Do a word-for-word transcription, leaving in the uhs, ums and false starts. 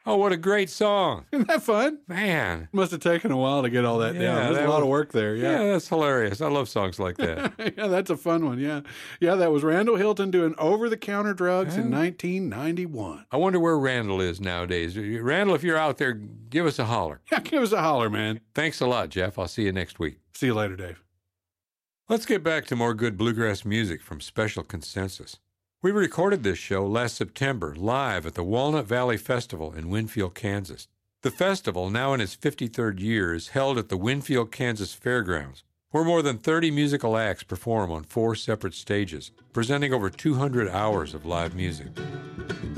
Oh, what a great song. Isn't that fun? Man. Must have taken a while to get all that Yeah, down. There's that a lot was- of work there. Yeah, Yeah. that's hilarious. I love songs like that. Yeah, that's a fun one. Yeah. Yeah, that was Randall Hilton doing over-the-counter drugs in Yeah. nineteen ninety-one. I wonder where Randall is nowadays. Randall, if you're out there, give us a holler. Yeah, give us a holler, man. Thanks a lot, Jeff. I'll see you next week. See you later, Dave. Let's get back to more good bluegrass music from Special Consensus. We recorded this show last September live at the Walnut Valley Festival in Winfield, Kansas. The festival, now in its fifty-third year, is held at the Winfield, Kansas Fairgrounds, where more than thirty musical acts perform on four separate stages, presenting over two hundred hours of live music.